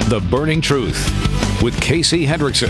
The Burning Truth with Casey Hendrickson.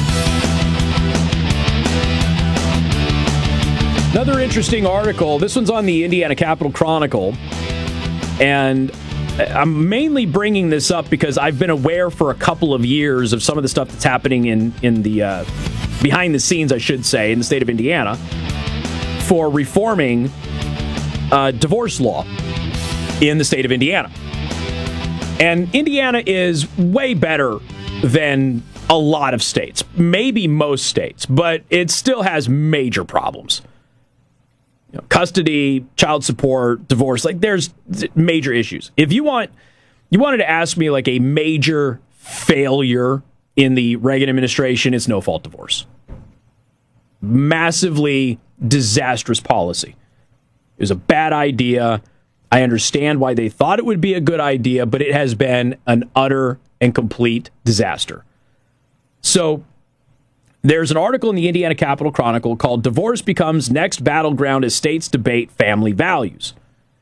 Another interesting article. This one's on the Indiana Capital Chronicle. And I'm mainly bringing this up because I've been aware for a couple of years of some of the stuff that's happening in the behind the scenes, I should say, in the state of Indiana for reforming divorce law in the state of Indiana. And Indiana is way better than a lot of states, maybe most states, but it still has major problems. You know, custody, child support, divorce, like there's major issues. If you wanted to ask me like a major failure in the Reagan administration, it's no-fault divorce. Massively disastrous policy. It was a bad idea. I understand why they thought it would be a good idea, but it has been an utter and complete disaster. So there's an article in the Indiana Capital Chronicle called "Divorce Becomes Next Battleground as States Debate Family Values."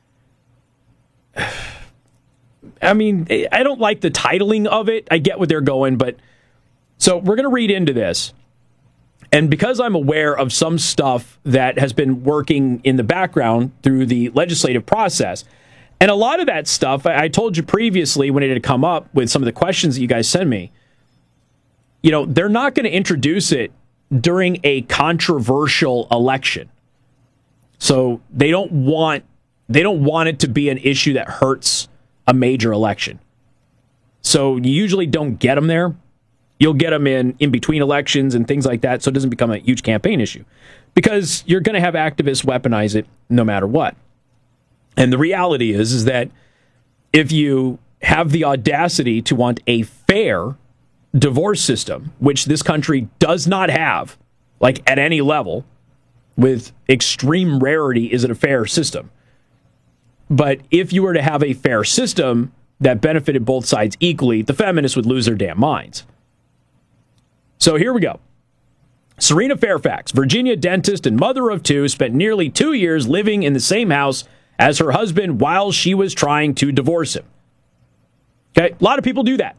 I mean, I don't like the titling of it. I get what they're going, but so we're going to read into this. And because I'm aware of some stuff that has been working in the background through the legislative process, and a lot of that stuff, I told you previously when it had come up with some of the questions that you guys send me, you know, they're not going to introduce it during a controversial election. So they don't want it to be an issue that hurts a major election. So you usually don't get them there. You'll get them in between elections and things like that, so it doesn't become a huge campaign issue. Because you're going to have activists weaponize it no matter what. And the reality is that if you have the audacity to want a fair divorce system, which this country does not have, like at any level, with extreme rarity is it a fair system. But if you were to have a fair system that benefited both sides equally, the feminists would lose their damn minds. So here we go. Serena Fairfax, Virginia dentist and mother of two, spent nearly 2 years living in the same house as her husband while she was trying to divorce him. Okay, a lot of people do that.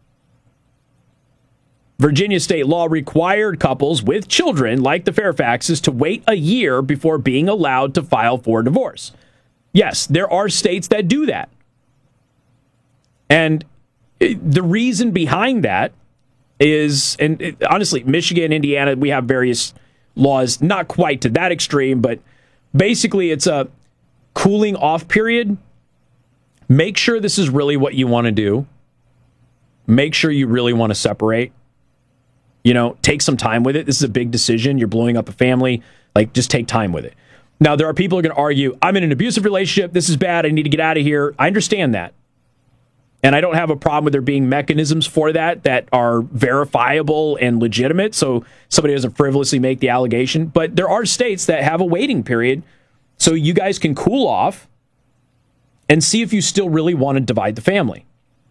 Virginia state law required couples with children like the Fairfaxes to wait a year before being allowed to file for divorce. Yes, there are states that do that. And the reason behind that is, and honestly, Michigan, Indiana, we have various laws, not quite to that extreme, but basically it's a cooling off period. Make sure this is really what you want to do. Make sure you really want to separate. You know, take some time with it. This is a big decision. You're blowing up a family. Like, just take time with it. Now, there are people who are going to argue, I'm in an abusive relationship. This is bad. I need to get out of here. I understand that. And I don't have a problem with there being mechanisms for that are verifiable and legitimate, so somebody doesn't frivolously make the allegation. But there are states that have a waiting period, so you guys can cool off and see if you still really want to divide the family.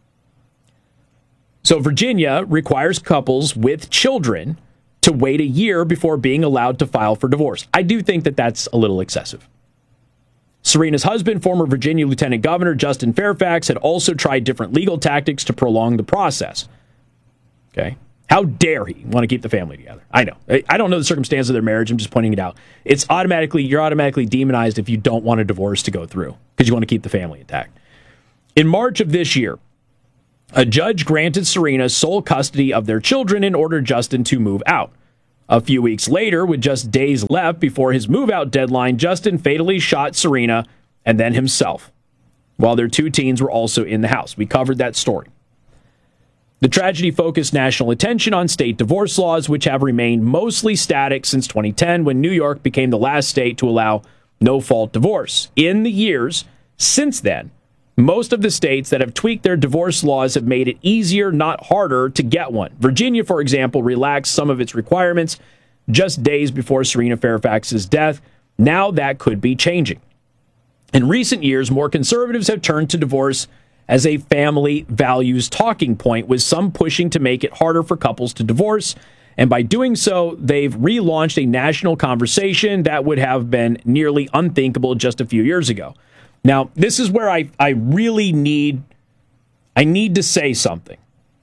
So Virginia requires couples with children to wait a year before being allowed to file for divorce. I do think that that's a little excessive. Serena's husband, former Virginia Lieutenant Governor Justin Fairfax, had also tried different legal tactics to prolong the process. Okay? How dare he want to keep the family together? I know. I don't know the circumstances of their marriage. I'm just pointing it out. You're automatically demonized if you don't want a divorce to go through because you want to keep the family intact. In March of this year, a judge granted Serena sole custody of their children and ordered Justin to move out. A few weeks later, with just days left before his move-out deadline, Justin fatally shot Serena and then himself, while their two teens were also in the house. We covered that story. The tragedy focused national attention on state divorce laws, which have remained mostly static since 2010, when New York became the last state to allow no-fault divorce. In the years since then, most of the states that have tweaked their divorce laws have made it easier, not harder, to get one. Virginia, for example, relaxed some of its requirements just days before Serena Fairfax's death. Now that could be changing. In recent years, more conservatives have turned to divorce as a family values talking point, with some pushing to make it harder for couples to divorce. And by doing so, they've relaunched a national conversation that would have been nearly unthinkable just a few years ago. Now, this is where I really need to say something.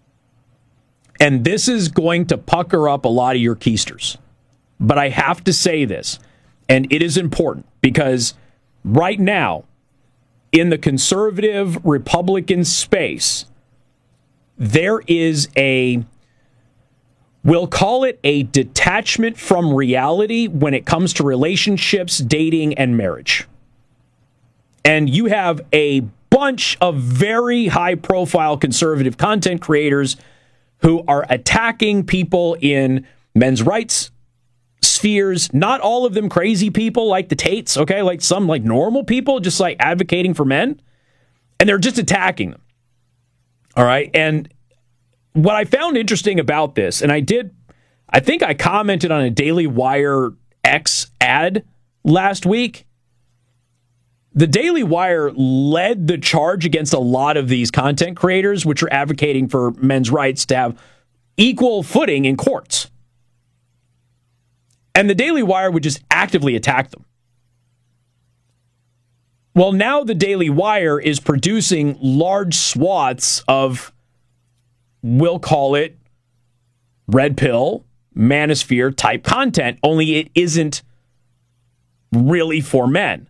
And this is going to pucker up a lot of your keisters. But I have to say this, and it is important, because right now, in the conservative Republican space, there is we'll call it a detachment from reality when it comes to relationships, dating, and marriage. And you have a bunch of very high-profile conservative content creators who are attacking people in men's rights spheres. Not all of them crazy people like the Tates, okay? Like some like normal people just like advocating for men. And they're just attacking them. All right? And what I found interesting about this, and I think I commented on a Daily Wire X ad last week. The Daily Wire led the charge against a lot of these content creators, which are advocating for men's rights to have equal footing in courts. And the Daily Wire would just actively attack them. Well, now the Daily Wire is producing large swaths of, we'll call it, red pill, manosphere type content, only it isn't really for men.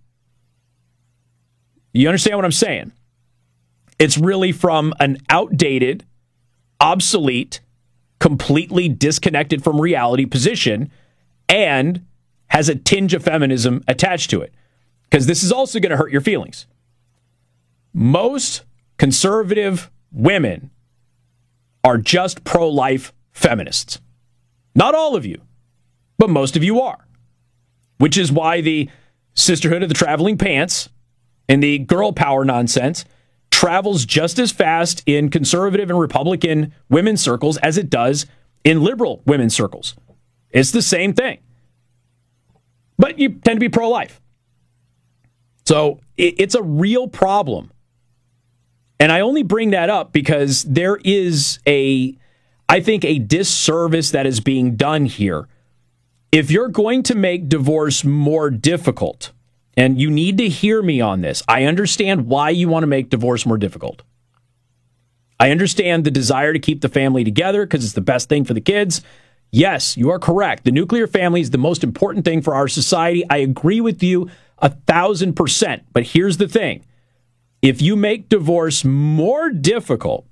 You understand what I'm saying? It's really from an outdated, obsolete, completely disconnected from reality position, and has a tinge of feminism attached to it. Because this is also going to hurt your feelings. Most conservative women are just pro-life feminists. Not all of you, but most of you are. Which is why the Sisterhood of the Traveling Pants and the girl power nonsense travels just as fast in conservative and Republican women's circles as it does in liberal women's circles. It's the same thing. But you tend to be pro-life. So it's a real problem. And I only bring that up because there is I think, a disservice that is being done here. If you're going to make divorce more difficult, and you need to hear me on this, I understand why you want to make divorce more difficult. I understand the desire to keep the family together because it's the best thing for the kids. Yes, you are correct. The nuclear family is the most important thing for our society. I agree with you 1,000%. But here's the thing. If you make divorce more difficult,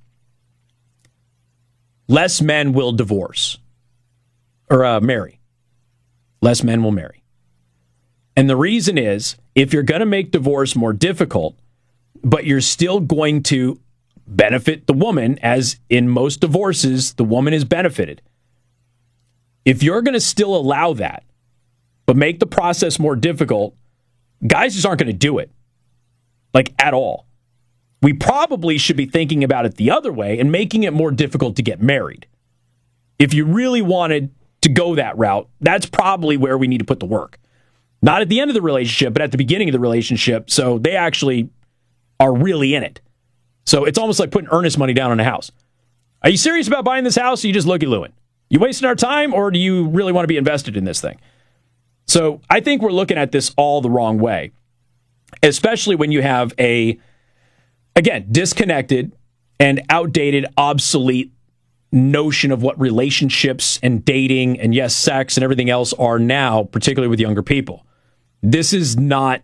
less men will divorce or marry. Less men will marry. And the reason is, if you're going to make divorce more difficult, but you're still going to benefit the woman, as in most divorces, the woman is benefited. If you're going to still allow that, but make the process more difficult, guys just aren't going to do it. Like, at all. We probably should be thinking about it the other way and making it more difficult to get married. If you really wanted to go that route, that's probably where we need to put the work. Not at the end of the relationship, but at the beginning of the relationship, so they actually are really in it. So it's almost like putting earnest money down on a house. Are you serious about buying this house, or you just looky-looing? You wasting our time, or do you really want to be invested in this thing? So I think we're looking at this all the wrong way, especially when you have again, disconnected and outdated, obsolete notion of what relationships and dating and, yes, sex and everything else are now, particularly with younger people. This is not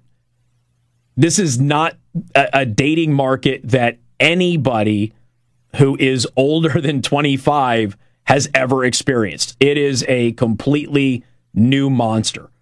a dating market that anybody who is older than 25 has ever experienced. It is a completely new monster.